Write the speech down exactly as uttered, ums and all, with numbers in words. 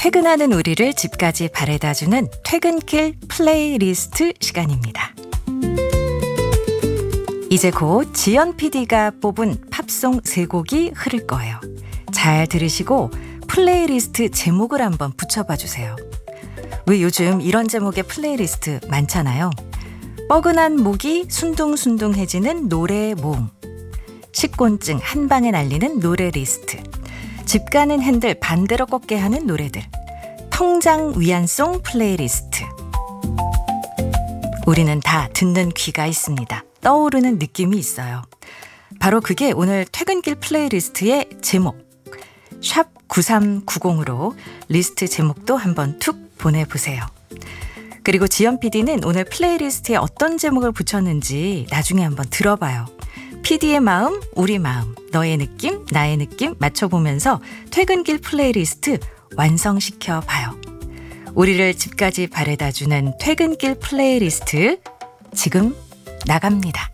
퇴근하는 우리를 집까지 바래다주는 퇴근길 플레이리스트 시간입니다. 이제 곧 지연 피디가 뽑은 팝송 세 곡이 흐를 거예요. 잘 들으시고 플레이리스트 제목을 한번 붙여봐 주세요. 왜 요즘 이런 제목의 플레이리스트 많잖아요. 뻐근한 목이 순둥순둥해지는 노래 모음, 식곤증 한 방에 날리는 노래 리스트, 집 가는 핸들 반대로 꺾게 하는 노래들, 통장 위안송 플레이리스트. 우리는 다 듣는 귀가 있습니다. 떠오르는 느낌이 있어요. 바로 그게 오늘 퇴근길 플레이리스트의 제목. 샵 구삼구공으로 리스트 제목도 한번 툭 보내보세요. 그리고 지연 피디는 오늘 플레이리스트에 어떤 제목을 붙였는지 나중에 한번 들어봐요. 피디의 마음, 우리 마음, 너의 느낌, 나의 느낌 맞춰보면서 퇴근길 플레이리스트 완성시켜 봐요. 우리를 집까지 바래다주는 퇴근길 플레이리스트 지금 나갑니다.